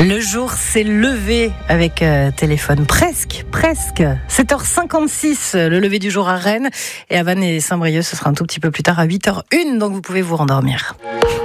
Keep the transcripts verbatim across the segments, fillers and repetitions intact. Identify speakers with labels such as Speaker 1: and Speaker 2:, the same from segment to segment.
Speaker 1: Le jour s'est levé avec euh, téléphone, presque, presque. sept heures cinquante-six, le lever du jour à Rennes. Et à Vannes et Saint-Brieuc, ce sera un tout petit peu plus tard à huit heures une, donc vous pouvez vous rendormir.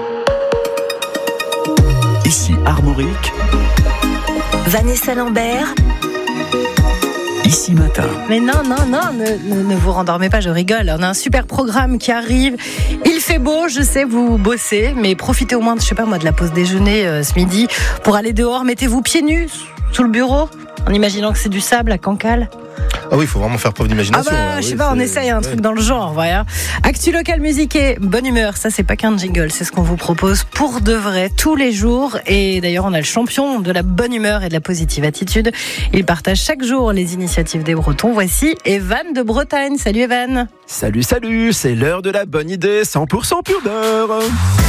Speaker 2: Ici Armorique,
Speaker 3: Vanessa Lambert.
Speaker 2: Ici Matin.
Speaker 1: Mais non, non, non, ne, ne, ne vous rendormez pas, je rigole. On a un super programme qui arrive. Il fait beau, je sais, vous bossez, mais profitez au moins, de, je sais pas moi, de la pause déjeuner euh, ce midi pour aller dehors. Mettez-vous pieds nus sous le bureau, en imaginant que c'est du sable à Cancale.
Speaker 4: Ah oui, il faut vraiment faire preuve d'imagination.
Speaker 1: Ah bah,
Speaker 4: hein.
Speaker 1: je sais
Speaker 4: oui,
Speaker 1: pas,
Speaker 4: c'est...
Speaker 1: on essaye un
Speaker 4: ouais.
Speaker 1: truc dans le genre, voilà. Actu local, musique et bonne humeur, ça c'est pas qu'un jingle, c'est ce qu'on vous propose pour de vrai, tous les jours. Et d'ailleurs, on a le champion de la bonne humeur et de la positive attitude. Il partage chaque jour les initiatives des Bretons. Voici Evan de Bretagne. Salut Evan.
Speaker 5: Salut, salut, c'est l'heure de la bonne idée, cent pour cent pur beurre.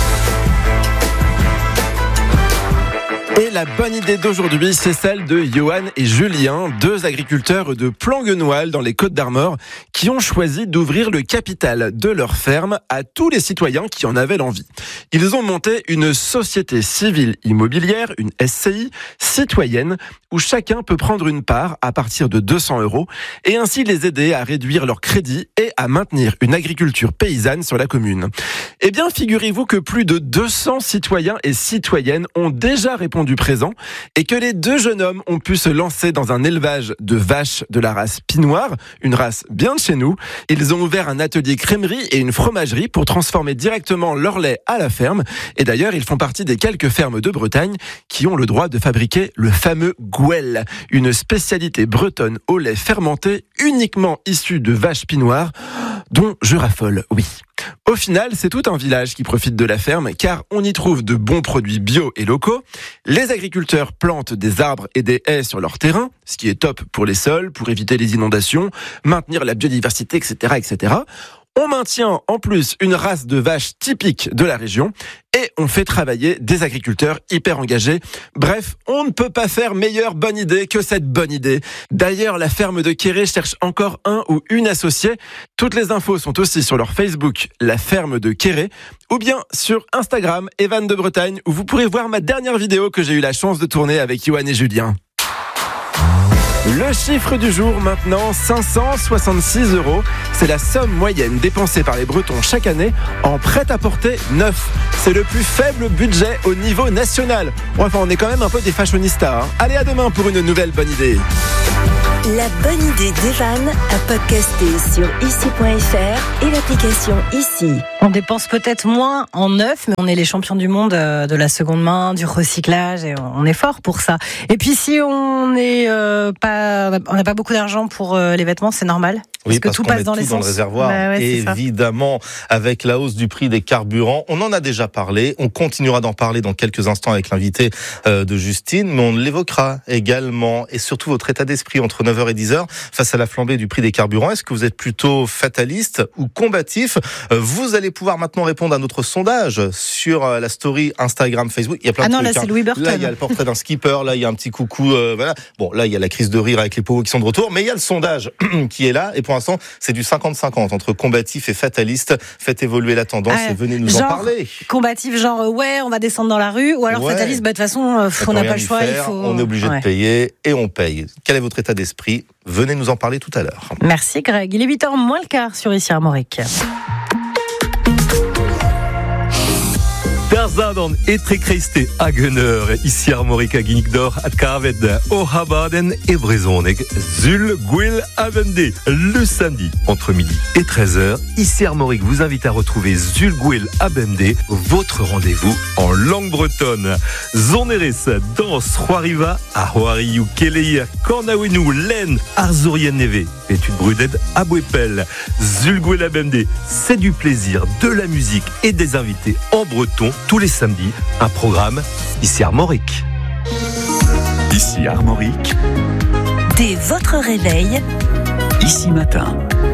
Speaker 5: Et la bonne idée d'aujourd'hui, c'est celle de Johan et Julien, deux agriculteurs de Planguenoil dans les Côtes-d'Armor, qui ont choisi d'ouvrir le capital de leur ferme à tous les citoyens qui en avaient l'envie. Ils ont monté une société civile immobilière, une S C I, citoyenne, où chacun peut prendre une part à partir de deux cents euros et ainsi les aider à réduire leur crédit et à maintenir une agriculture paysanne sur la commune. Eh bien, figurez-vous que plus de deux cents citoyens et citoyennes ont déjà répondu présent et que les deux jeunes hommes ont pu se lancer dans un élevage de vaches de la race Pinoire, une race bien de chez nous. Ils ont ouvert un atelier crèmerie et une fromagerie pour transformer directement leur lait à la ferme. Et d'ailleurs, ils font partie des quelques fermes de Bretagne qui ont le droit de fabriquer le fameux Gouel, une spécialité bretonne au lait fermenté uniquement issu de vaches pinoires, dont je raffole, oui. Au final, c'est tout un village qui profite de la ferme, car on y trouve de bons produits bio et locaux. Les agriculteurs plantent des arbres et des haies sur leur terrain, ce qui est top pour les sols, pour éviter les inondations, maintenir la biodiversité, et cetera, et cetera. On maintient en plus une race de vaches typique de la région et on fait travailler des agriculteurs hyper engagés. Bref, on ne peut pas faire meilleure bonne idée que cette bonne idée. D'ailleurs, la ferme de Quéré cherche encore un ou une associée. Toutes les infos sont aussi sur leur Facebook, la ferme de Quéré, ou bien sur Instagram, Evan de Bretagne, où vous pourrez voir ma dernière vidéo que j'ai eu la chance de tourner avec Johan et Julien. Le chiffre du jour maintenant, cinq cent soixante-six euros. C'est la somme moyenne dépensée par les Bretons chaque année en prêt-à-porter neuf. C'est le plus faible budget au niveau national. Bon, enfin, on est quand même un peu des fashionistas. Hein. Allez, à demain pour une nouvelle bonne idée.
Speaker 3: La bonne idée d'Evan à podcaster sur ici point f r et l'application Ici.
Speaker 1: On dépense peut-être moins en neuf, mais on est les champions du monde de la seconde main, du recyclage, et on est fort pour ça. Et puis si on n'est euh, pas, on n'a pas beaucoup d'argent pour euh, les vêtements, c'est normal. Parce
Speaker 4: Oui,
Speaker 1: que
Speaker 4: parce
Speaker 1: tout
Speaker 4: qu'on
Speaker 1: passe
Speaker 4: met
Speaker 1: dans
Speaker 4: tout
Speaker 1: l'essence.
Speaker 4: dans le réservoir.
Speaker 1: Bah ouais,
Speaker 4: Évidemment, avec la hausse du prix des carburants, on en a déjà parlé. On continuera d'en parler dans quelques instants avec l'invité euh, de Justine, mais on l'évoquera également. Et surtout votre état d'esprit entre neuf heures et dix heures face à la flambée du prix des carburants. Est-ce que vous êtes plutôt fataliste ou combatif ? euh, Vous allez pouvoir maintenant répondre à notre sondage sur euh, la story Instagram, Facebook. Il y a plein
Speaker 1: ah
Speaker 4: de
Speaker 1: non,
Speaker 4: trucs.
Speaker 1: là, c'est
Speaker 4: hein.
Speaker 1: Louis Burton.
Speaker 4: Là, il y a le portrait d'un skipper. Là, il y a un petit coucou. Euh, voilà. Bon, là, il y a la crise de rire avec les pauvres qui sont de retour. Mais il y a le sondage qui est là. Et pour l'instant, c'est du cinquante cinquante entre combatif et fataliste. Faites évoluer la tendance
Speaker 1: Ah,
Speaker 4: et venez nous
Speaker 1: genre,
Speaker 4: en parler.
Speaker 1: Combatif, genre euh, ouais, on va descendre dans la rue, ou alors
Speaker 4: Ouais.
Speaker 1: fataliste, bah de toute façon, euh, on n'a pas le choix, il faut.
Speaker 4: On est obligé
Speaker 1: Ouais.
Speaker 4: de payer et on paye. Quel est votre état d'esprit ? Venez nous en parler tout à l'heure.
Speaker 1: Merci Greg. Il est huit heures moins le quart sur Ici Armorique.
Speaker 6: Der Zadon est très christé à Gunner, ici Armorique à Guinigdor, à Kaved, au Habaden et Brezoneg, Zul, Gwil, Avende. Le samedi, entre midi et treize heures, ici Armorique vous invite à retrouver Zul, Gwil, Abende, votre rendez-vous en langue bretonne. Zoneres, danse, Roariva, à Roariou, Keleir, Kornawenu, Len, Arzurien Neve, étude Bruded, Abouepel, Zul, Gwil, Abende. C'est du plaisir, de la musique et des invités en breton. Tous les samedis, un programme ici Armorique.
Speaker 2: Ici Armorique,
Speaker 3: Dès votre réveil,
Speaker 2: Ici Matin.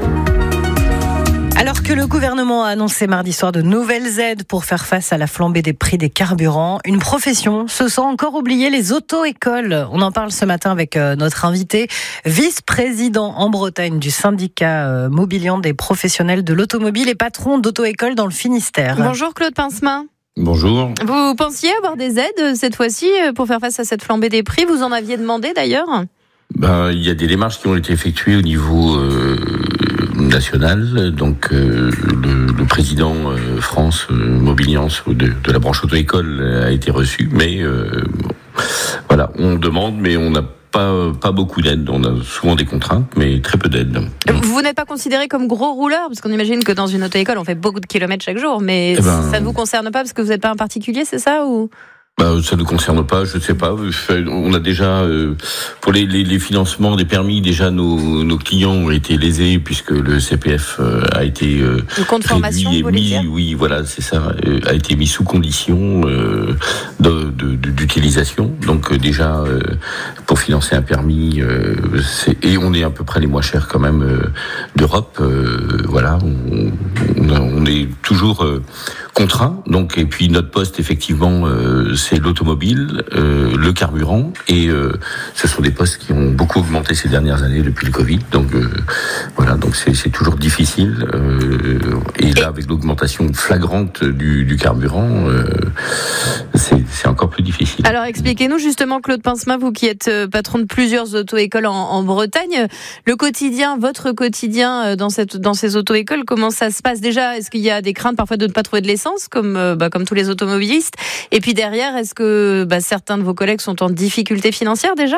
Speaker 1: Alors que le gouvernement a annoncé mardi soir de nouvelles aides pour faire face à la flambée des prix des carburants, une profession se sent encore oubliée, les auto-écoles. On en parle ce matin avec notre invité, vice-président en Bretagne du syndicat mobiliant des professionnels de l'automobile et patron d'auto-école dans le Finistère.
Speaker 7: Bonjour Claude Pincemin. Bonjour.
Speaker 8: Vous pensiez avoir des aides cette fois-ci pour faire face à cette flambée des prix? Vous en aviez demandé d'ailleurs?
Speaker 7: Ben, il y a des démarches qui ont été effectuées au niveau euh, national. Donc, euh, le, le président euh, France euh, Mobiliance de, de la branche auto-école a été reçu, mais euh, voilà, on demande, mais on n'a pas pas beaucoup d'aide. On a souvent des contraintes, mais très peu d'aide.
Speaker 8: Vous n'êtes pas considéré comme gros rouleur, parce qu'on imagine que dans une auto-école, on fait beaucoup de kilomètres chaque jour, mais
Speaker 7: eh ben,
Speaker 8: ça ne vous concerne pas parce que vous n'êtes pas un particulier, c'est ça ou...
Speaker 7: Bah, ça ne concerne pas, je ne sais pas. On a déjà, euh, pour les, les, les financements des permis, déjà nos, nos clients ont été lésés puisque le C P F euh, a été euh,
Speaker 8: le compte formation,
Speaker 7: et
Speaker 8: vous voulez
Speaker 7: mis,
Speaker 8: dire
Speaker 7: oui, voilà, c'est ça, euh, a été mis sous condition euh, de, de, d'utilisation. Donc euh, déjà, euh, pour financer un permis, euh, c'est, et on est à peu près les moins chers quand même euh, d'Europe. Euh, voilà, on, on, on est toujours euh, contraint. Donc et puis notre poste effectivement. Euh, c'est l'automobile, euh, le carburant, et euh, ce sont des postes qui ont beaucoup augmenté ces dernières années depuis le Covid. Donc euh, voilà, donc c'est, c'est toujours difficile. Euh, et là, avec l'augmentation flagrante du, du carburant, euh, c'est, c'est encore plus difficile.
Speaker 8: Alors expliquez-nous justement, Claude Pincemin, vous qui êtes patron de plusieurs auto-écoles en, en Bretagne, le quotidien, votre quotidien dans cette dans ces auto-écoles, comment ça se passe déjà? Est-ce qu'il y a des craintes parfois de ne pas trouver de l'essence, comme bah, comme tous les automobilistes? Et puis derrière, est-ce que bah, certains de vos collègues sont en difficulté financière déjà?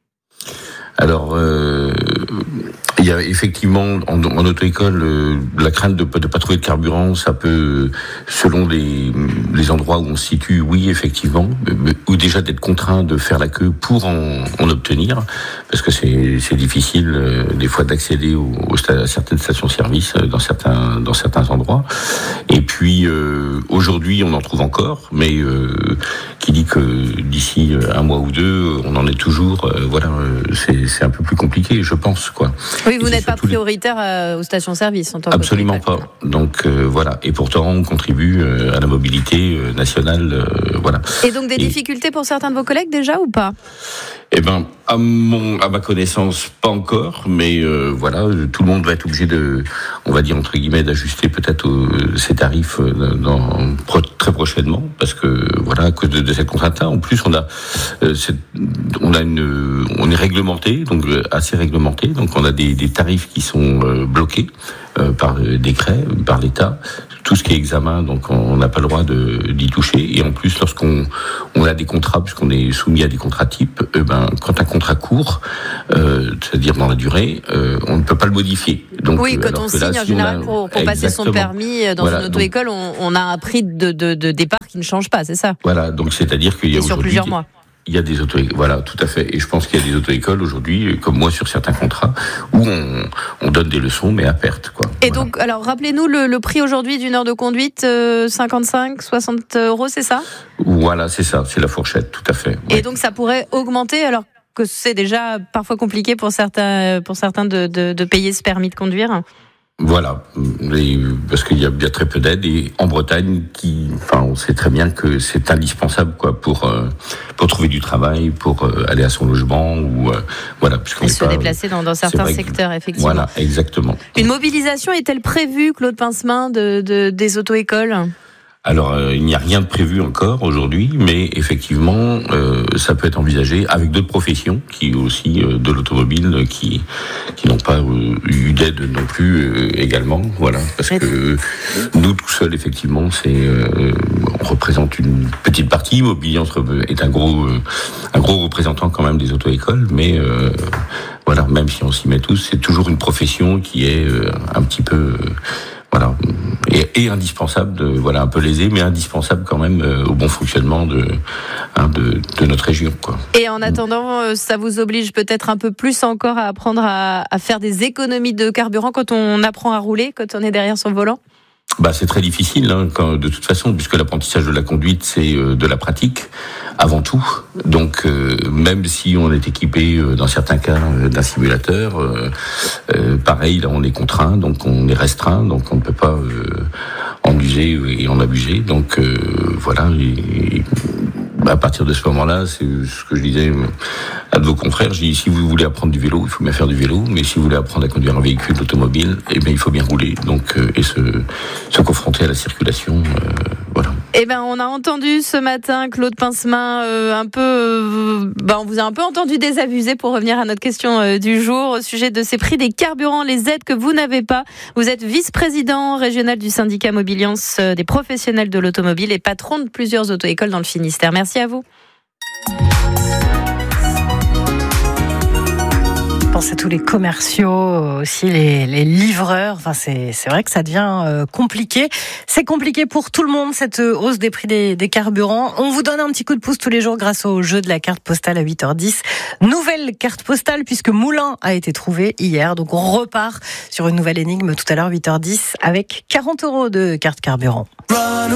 Speaker 7: Alors, euh, il y a effectivement en, en auto-école euh, la crainte de ne pas trouver de carburant. Ça peut, selon les, les endroits où on se situe, oui, effectivement, ou déjà d'être contraint de faire la queue pour en, en obtenir, parce que c'est, c'est difficile euh, des fois d'accéder au, au, à certaines stations-service dans certains dans certains endroits. Et puis euh, aujourd'hui, on en trouve encore, mais euh, qui dit que d'ici un mois ou deux, on en est toujours. Euh, voilà, c'est, c'est un peu plus compliqué, je pense, quoi.
Speaker 8: Oui, vous n'êtes pas prioritaire les... aux stations-service en tant que
Speaker 7: absolument pas. Donc euh, voilà. Et pourtant, on contribue euh, à la mobilité euh, nationale, euh, voilà.
Speaker 8: Et donc des Et... difficultés pour certains de vos collègues déjà ou pas?
Speaker 7: Eh ben, à mon, à ma connaissance, pas encore, mais euh, voilà, tout le monde va être obligé de, on va dire entre guillemets, d'ajuster peut-être euh, ses tarifs euh, dans, pro, très prochainement, parce que voilà, à cause de, de cette contrainte-là, en plus on a, euh, cette, on a une, on est réglementé, donc euh, assez réglementé, donc on a des, des tarifs qui sont euh, bloqués euh, par euh, décret, par l'État. Tout ce qui est examen, donc on n'a pas le droit de, d'y toucher. Et en plus, lorsqu'on on a des contrats, puisqu'on est soumis à des contrats types, euh, ben quand un contrat court, euh, c'est-à-dire dans la durée, euh, on ne peut pas le modifier. Donc,
Speaker 8: oui, quand on signe là, en général a... pour, pour passer son permis dans voilà, une auto-école, donc... on, on a un prix de, de, de départ qui ne change pas, c'est ça?
Speaker 7: Voilà, donc c'est-à-dire qu'il y a
Speaker 8: et sur plusieurs mois.
Speaker 7: Il y a des auto, voilà, tout à fait. Et je pense qu'il y a des auto-écoles aujourd'hui, comme moi sur certains contrats, où on, on donne des leçons, mais à perte, quoi.
Speaker 8: Et
Speaker 7: voilà.
Speaker 8: donc, alors, rappelez-nous le, le prix aujourd'hui d'une heure de conduite, euh, cinquante-cinq, soixante euros, c'est ça?
Speaker 7: Voilà, c'est ça, c'est la fourchette, tout à fait.
Speaker 8: Et ouais. Donc, ça pourrait augmenter, alors que c'est déjà parfois compliqué pour certains, pour certains de, de, de payer ce permis de conduire.
Speaker 7: Voilà, et parce qu'il y a bien très peu d'aide et en Bretagne, qui, enfin, on sait très bien que c'est indispensable, quoi, pour euh, pour trouver du travail, pour euh, aller à son logement ou euh, voilà, puisqu'on
Speaker 8: et se pas, déplacer dans, dans certains secteurs, effectivement.
Speaker 7: Voilà, exactement.
Speaker 8: Une mobilisation est-elle prévue, Claude Pincemin, de, de des auto-écoles?
Speaker 7: Alors, euh, il n'y a rien de prévu encore aujourd'hui, mais effectivement, euh, ça peut être envisagé avec d'autres professions qui aussi euh, de l'automobile euh, qui qui n'ont pas euh, eu d'aide non plus euh, également, voilà, parce que nous tout seuls effectivement, c'est euh, on représente une petite partie. Mobilier est un gros euh, un gros représentant quand même des auto-écoles, mais euh, voilà, même si on s'y met tous, c'est toujours une profession qui est euh, un petit peu euh, voilà, et, et indispensable, de, voilà, un peu lésé, mais indispensable quand même euh, au bon fonctionnement de, hein, de, de notre région, quoi.
Speaker 8: Et en attendant, euh, ça vous oblige peut-être un peu plus encore à apprendre à, à faire des économies de carburant quand on apprend à rouler, quand on est derrière son volant?
Speaker 7: Bah, c'est très difficile, hein, quand, de toute façon, puisque l'apprentissage de la conduite, c'est euh, de la pratique avant tout. Donc, euh, même si on est équipé, euh, dans certains cas, euh, d'un simulateur, euh, euh, pareil, là, on est contraint, donc on est restreint, donc on ne peut pas euh, en user et en abuser. Donc, euh, voilà. Et, et, à partir de ce moment-là, c'est ce que je disais à de vos confrères. Je dis, si vous voulez apprendre du vélo, il faut bien faire du vélo, mais si vous voulez apprendre à conduire un véhicule automobile, eh bien, il faut bien rouler. Donc, euh, et se, se confronter à la circulation, euh, voilà.
Speaker 8: Eh ben, on a entendu ce matin Claude Pincemain euh, un peu, euh, ben, on vous a un peu entendu désabusé pour revenir à notre question euh, du jour au sujet de ces prix des carburants, les aides que vous n'avez pas. Vous êtes vice-président régional du syndicat Mobiliance euh, des professionnels de l'automobile et patron de plusieurs auto-écoles dans le Finistère. Merci à vous.
Speaker 1: Pensez à tous les commerciaux, aussi les, les livreurs. Enfin, c'est, c'est vrai que ça devient euh, compliqué. C'est compliqué pour tout le monde, cette hausse des prix des, des carburants. On vous donne un petit coup de pouce tous les jours grâce au jeu de la carte postale à huit heures dix. Nouvelle carte postale puisque Moulin a été trouvé hier. Donc, on repart sur une nouvelle énigme tout à l'heure, huit heures dix, avec quarante euros de carte carburant.